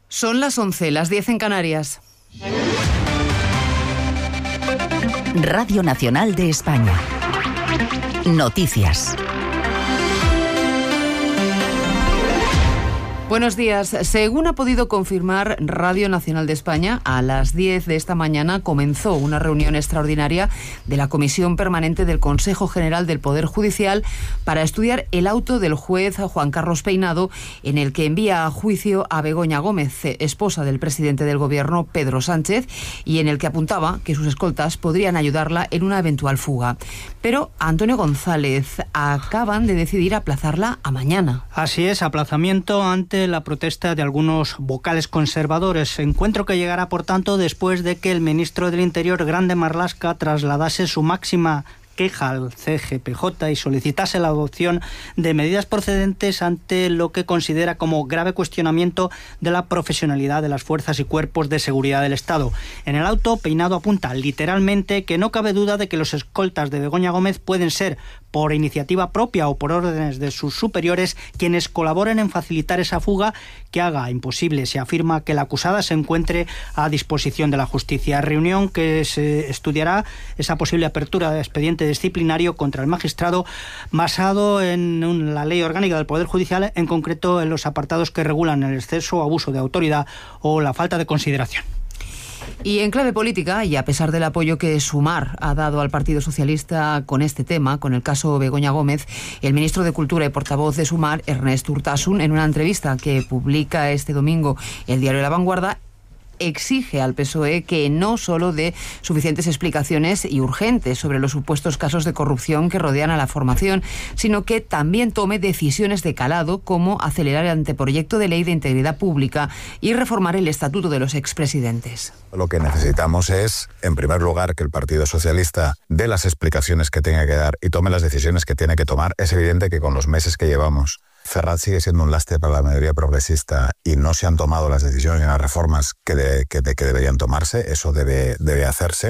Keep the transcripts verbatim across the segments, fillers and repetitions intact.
Son las once, las diez en Canarias. Radio Nacional de España. Noticias. Buenos días. Según ha podido confirmar Radio Nacional de España, a las diez de esta mañana comenzó una reunión extraordinaria de la Comisión Permanente del Consejo General del Poder Judicial para estudiar el auto del juez Juan Carlos Peinado, en el que envía a juicio a Begoña Gómez, esposa del presidente del Gobierno, Pedro Sánchez, y en el que apuntaba que sus escoltas podrían ayudarla en una eventual fuga. Pero Antonio González, acaban de decidir aplazarla a mañana. Así es, aplazamiento ante la protesta de algunos vocales conservadores. Encuentro que llegará, por tanto, después de que el ministro del Interior, Grande Marlaska, trasladase su máxima queja al C G P J y solicitase la adopción de medidas procedentes ante lo que considera como grave cuestionamiento de la profesionalidad de las fuerzas y cuerpos de seguridad del Estado. En el auto, Peinado apunta literalmente que no cabe duda de que los escoltas de Begoña Gómez pueden ser, por iniciativa propia o por órdenes de sus superiores, quienes colaboren en facilitar esa fuga que haga imposible, se afirma, que la acusada se encuentre a disposición de la justicia. Reunión que se estudiará esa posible apertura de expediente disciplinario contra el magistrado basado en la Ley Orgánica del Poder Judicial, en concreto en los apartados que regulan el exceso o abuso de autoridad o la falta de consideración. Y en clave política, y a pesar del apoyo que Sumar ha dado al Partido Socialista con este tema, con el caso Begoña Gómez, el ministro de Cultura y portavoz de Sumar, Ernest Urtasun, en una entrevista que publica este domingo el diario La Vanguardia, exige al P S O E que no solo dé suficientes explicaciones y urgentes sobre los supuestos casos de corrupción que rodean a la formación, sino que también tome decisiones de calado, como acelerar el anteproyecto de ley de integridad pública y reformar el estatuto de los expresidentes. Lo que necesitamos es, en primer lugar, que el Partido Socialista dé las explicaciones que tenga que dar y tome las decisiones que tiene que tomar. Es evidente que con los meses que llevamos, Ferraz sigue siendo un lastre para la mayoría progresista y no se han tomado las decisiones y las reformas que, de, que, de, que deberían tomarse. Eso debe, debe hacerse.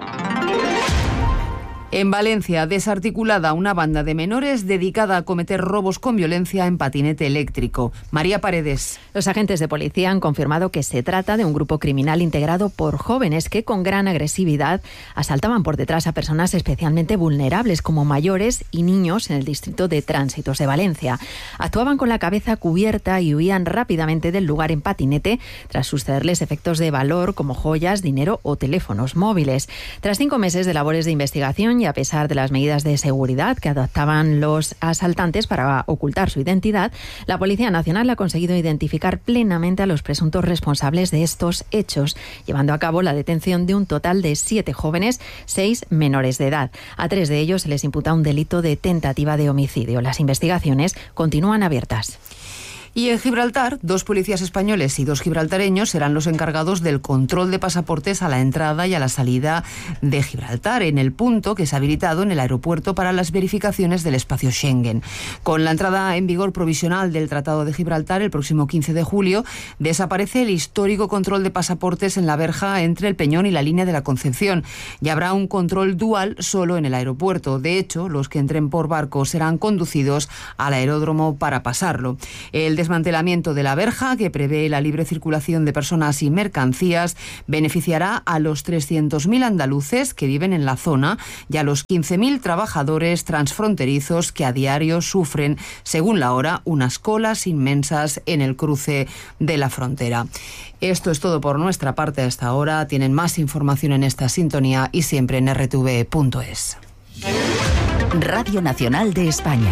En Valencia, desarticulada una banda de menores dedicada a cometer robos con violencia en patinete eléctrico. María Paredes. Los agentes de policía han confirmado que se trata de un grupo criminal integrado por jóvenes que con gran agresividad asaltaban por detrás a personas especialmente vulnerables como mayores y niños en el distrito de Tránsitos de Valencia. Actuaban con la cabeza cubierta y huían rápidamente del lugar en patinete tras sucederles efectos de valor como joyas, dinero o teléfonos móviles. Tras cinco meses de labores de investigación y a pesar de las medidas de seguridad que adoptaban los asaltantes para ocultar su identidad, la Policía Nacional ha conseguido identificar plenamente a los presuntos responsables de estos hechos, llevando a cabo la detención de un total de siete jóvenes, seis menores de edad. A tres de ellos se les imputa un delito de tentativa de homicidio. Las investigaciones continúan abiertas. Y en Gibraltar, dos policías españoles y dos gibraltareños serán los encargados del control de pasaportes a la entrada y a la salida de Gibraltar, en el punto que se ha habilitado en el aeropuerto para las verificaciones del espacio Schengen. Con la entrada en vigor provisional del Tratado de Gibraltar el próximo quince de julio, desaparece el histórico control de pasaportes en la verja entre el Peñón y la línea de la Concepción, y habrá un control dual solo en el aeropuerto. De hecho, los que entren por barco serán conducidos al aeródromo para pasarlo. El desmantelamiento de la verja, que prevé la libre circulación de personas y mercancías, beneficiará a los trescientos mil andaluces que viven en la zona y a los quince mil trabajadores transfronterizos que a diario sufren, según la hora, unas colas inmensas en el cruce de la frontera. Esto es todo por nuestra parte hasta ahora. Tienen más información en esta sintonía y siempre en erre te ve punto es. Radio Nacional de España.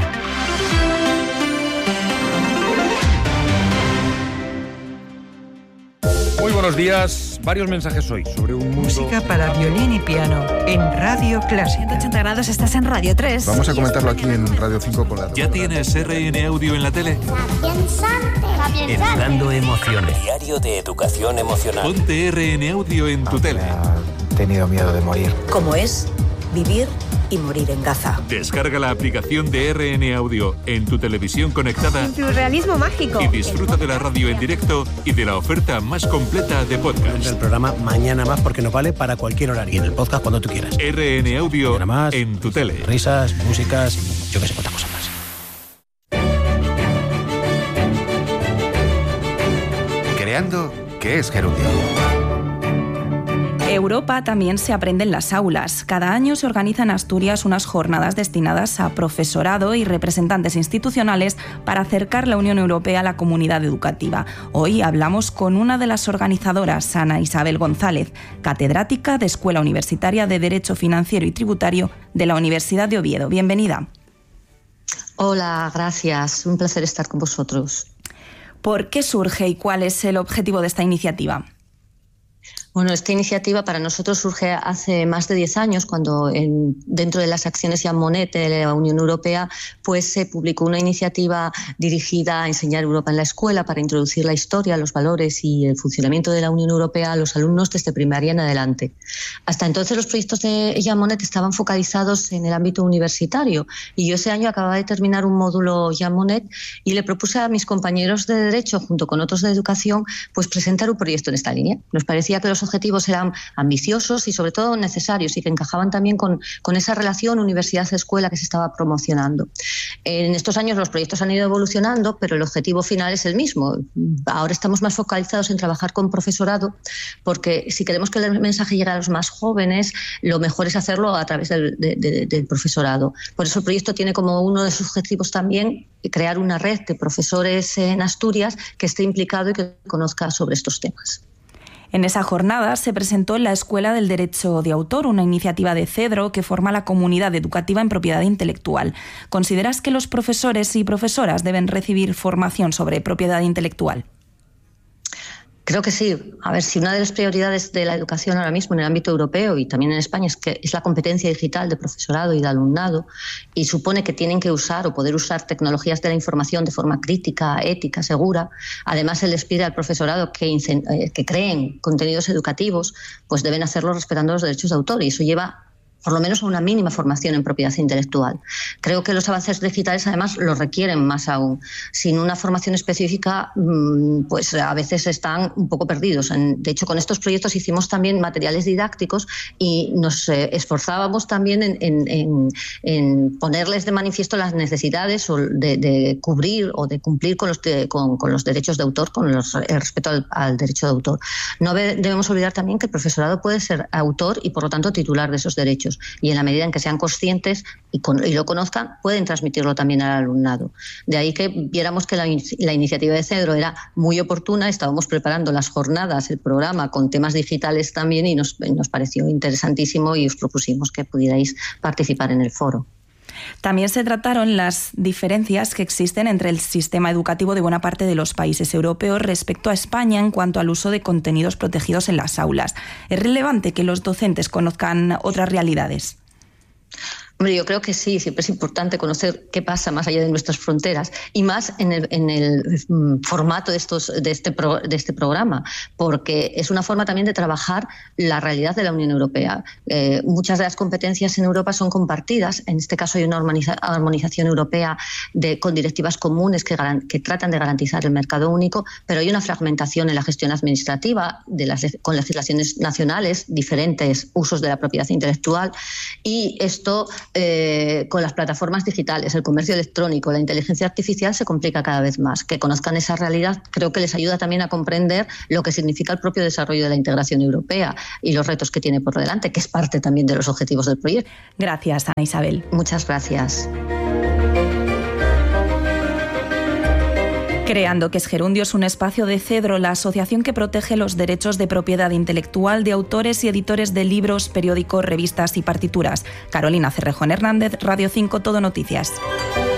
Muy buenos días. Varios mensajes hoy sobre un mundo... Música para violín y piano en Radio Clásica. ciento ochenta grados, estás en Radio tres. Vamos a comentarlo aquí en Radio cinco con la... ¿Ya tienes erre ene Audio en la tele? Educando emociones. Diario de educación emocional. Ponte erre ene Audio en tu tele. He tenido miedo de morir. ¿Cómo es vivir y morir en Gaza? Descarga la aplicación de erre ene Audio en tu televisión conectada. Surrealismo mágico. Y disfruta de la radio en directo y de la oferta más completa de podcast. El programa Mañana Más, porque nos vale para cualquier horario. Y en el podcast cuando tú quieras. erre ene Audio más, en tu tele. Risas, músicas, yo que sé, cuántas cosas más. Creando ¿Qué es Gerundio? Europa también se aprende en las aulas. Cada año se organizan en Asturias unas jornadas destinadas a profesorado y representantes institucionales para acercar la Unión Europea a la comunidad educativa. Hoy hablamos con una de las organizadoras, Ana Isabel González, catedrática de Escuela Universitaria de Derecho Financiero y Tributario de la Universidad de Oviedo. Bienvenida. Hola, gracias. Un placer estar con vosotros. ¿Por qué surge y cuál es el objetivo de esta iniciativa? Bueno, esta iniciativa para nosotros surge hace más de diez años, cuando en, dentro de las acciones Jean Monnet de la Unión Europea, pues se publicó una iniciativa dirigida a enseñar Europa en la escuela para introducir la historia, los valores y el funcionamiento de la Unión Europea a los alumnos desde primaria en adelante. Hasta entonces los proyectos de Jean Monnet estaban focalizados en el ámbito universitario y yo ese año acababa de terminar un módulo Jean Monnet y le propuse a mis compañeros de Derecho, junto con otros de Educación, pues presentar un proyecto en esta línea. Nos parecía que los objetivos eran ambiciosos y sobre todo necesarios y que encajaban también con, con esa relación universidad-escuela que se estaba promocionando. En estos años los proyectos han ido evolucionando, pero el objetivo final es el mismo. Ahora estamos más focalizados en trabajar con profesorado, porque si queremos que el mensaje llegue a los más jóvenes, lo mejor es hacerlo a través del, de, de, del profesorado. Por eso el proyecto tiene como uno de sus objetivos también crear una red de profesores en Asturias que esté implicado y que conozca sobre estos temas. En esa jornada se presentó la Escuela del Derecho de Autor, una iniciativa de Cedro que forma la comunidad educativa en propiedad intelectual. ¿Consideras que los profesores y profesoras deben recibir formación sobre propiedad intelectual? Creo que sí. A ver, si una de las prioridades de la educación ahora mismo en el ámbito europeo y también en España es que es la competencia digital de profesorado y de alumnado y supone que tienen que usar o poder usar tecnologías de la información de forma crítica, ética, segura. Además, se les pide al profesorado que, que creen contenidos educativos, pues deben hacerlo respetando los derechos de autor y eso lleva por lo menos a una mínima formación en propiedad intelectual. Creo que los avances digitales además lo requieren más aún. Sin una formación específica, pues a veces están un poco perdidos. De hecho, con estos proyectos hicimos también materiales didácticos y nos esforzábamos también en, en, en, en ponerles de manifiesto las necesidades de, de cubrir o de cumplir con los, de, con, con los derechos de autor, con los, el respeto al, al derecho de autor. No debemos olvidar también que el profesorado puede ser autor y, por lo tanto, titular de esos derechos. Y en la medida en que sean conscientes y, con, y lo conozcan, pueden transmitirlo también al alumnado. De ahí que viéramos que la, la iniciativa de Cedro era muy oportuna, estábamos preparando las jornadas, el programa con temas digitales también y nos, nos pareció interesantísimo y os propusimos que pudierais participar en el foro. También se trataron las diferencias que existen entre el sistema educativo de buena parte de los países europeos respecto a España en cuanto al uso de contenidos protegidos en las aulas. ¿Es relevante que los docentes conozcan otras realidades? Hombre, yo creo que sí, siempre es importante conocer qué pasa más allá de nuestras fronteras y más en el, en el formato de, estos, de, este pro, de este programa, porque es una forma también de trabajar la realidad de la Unión Europea. Eh, muchas de las competencias en Europa son compartidas, en este caso hay una armonización europea de, con directivas comunes que, que tratan de garantizar el mercado único, pero hay una fragmentación en la gestión administrativa de las, con legislaciones nacionales, diferentes usos de la propiedad intelectual y esto Eh, con las plataformas digitales, el comercio electrónico, la inteligencia artificial se complica cada vez más. Que conozcan esa realidad creo que les ayuda también a comprender lo que significa el propio desarrollo de la integración europea y los retos que tiene por delante, que es parte también de los objetivos del proyecto. Gracias, Ana Isabel. Muchas gracias. Creando ¿Qué es Gerundio? Es un espacio de Cedro, la asociación que protege los derechos de propiedad intelectual de autores y editores de libros, periódicos, revistas y partituras. Carolina Cerrejón Hernández, Radio cinco, Todo Noticias.